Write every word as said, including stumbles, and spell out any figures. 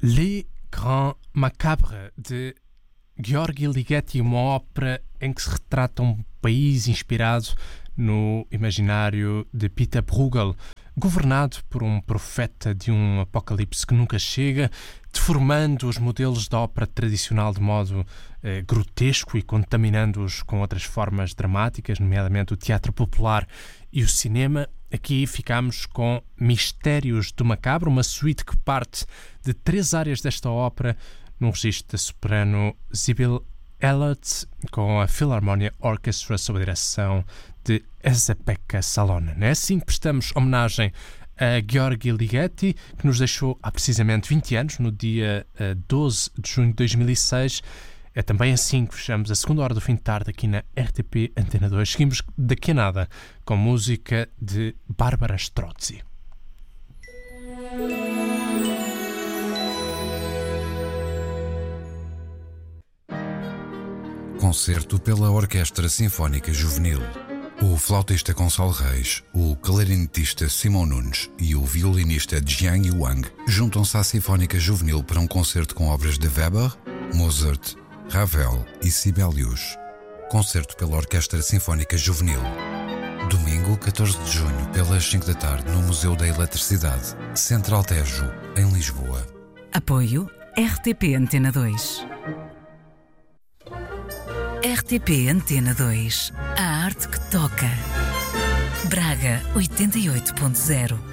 Les Grands Macabres, de György Ligeti, uma ópera em que se retrata um país inspirado no imaginário de Peter Bruegel, governado por um profeta de um apocalipse que nunca chega, deformando os modelos da ópera tradicional de modo eh, grotesco e contaminando-os com outras formas dramáticas, nomeadamente o teatro popular e o cinema. Aqui ficamos com Mistérios do Macabro, uma suíte que parte de três áreas desta ópera, num registro da soprano Sibyl Elliott, com a Philharmonia Orchestra sob a direção de Esa-Pekka Salonen. É assim que prestamos homenagem a György Ligeti, que nos deixou há precisamente vinte anos, no dia doze de junho de dois mil e seis. É também assim que fechamos a segunda hora do fim de tarde aqui na R T P Antena dois. Seguimos daqui a nada com música de Bárbara Strozzi. Concerto pela Orquestra Sinfónica Juvenil. O flautista Gonçalo Reis, o clarinetista Simão Nunes e o violinista Jiang Wang juntam-se à Sinfónica Juvenil para um concerto com obras de Weber, Mozart, Ravel e Sibelius. Concerto pela Orquestra Sinfónica Juvenil. Domingo, catorze de junho, pelas cinco da tarde, no Museu da Eletricidade, Central Tejo, em Lisboa. Apoio R T P Antena dois. R T P Antena dois. A arte que toca. Braga oitenta e oito ponto zero.